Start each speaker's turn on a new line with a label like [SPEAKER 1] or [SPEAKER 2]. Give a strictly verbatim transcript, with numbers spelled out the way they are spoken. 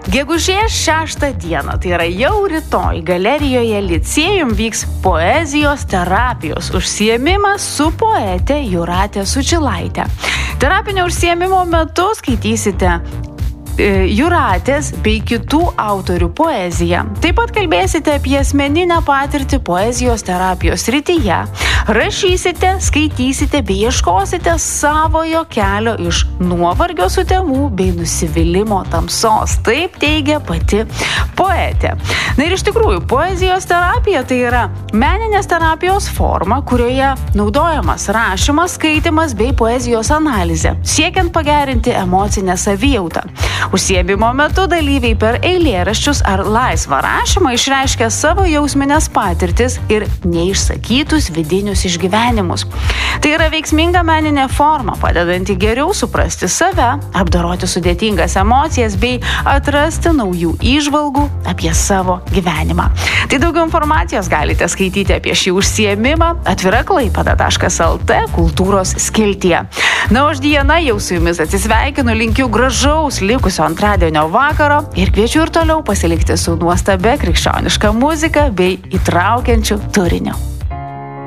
[SPEAKER 1] Gegužės šeštą dieną, tai yra jau rytoj, galerijoje Licėjum vyks poezijos terapijos užsiėmimas su poete Jūrate Sučylaite. Terapinio užsiėmimo metu skaitysite Jūratės bei kitų autorių poeziją. Taip pat kalbėsite apie asmeninę patirtį poezijos terapijos srityje, rašysite, skaitysite bei ieškosite savojo kelio iš nuovargio sutemų bei nusivylimimo tamsos. Taip teigia pati poetė. Na ir iš tikrųjų, poezijos terapija tai yra meninės terapijos forma, kurioje naudojamas rašymas, skaitimas bei poezijos analizė, siekiant pagerinti emocinę savijautą. Užsiėmimo metu dalyviai per eilėraščius ar laisvą rašymą išreiškia savo jausminės patirtis ir neišsakytus vidinius išgyvenimus. Tai yra veiksminga meninė forma, padedanti geriau suprasti save, apdoroti sudėtingas emocijas bei atrasti naujų įžvalgų apie savo gyvenimą. Tai daugiau informacijos galite skaityti apie šį užsiėmimą atviraklaipėda taškas lt kultūros skiltyje. Na, o aš Diana jau su jumis atsisveikinu, linkiu gražaus likusio antradienio vakaro ir kviečiu ir toliau pasilikti su nuostabia krikščioniška muzika bei įtraukiančiu turiniu.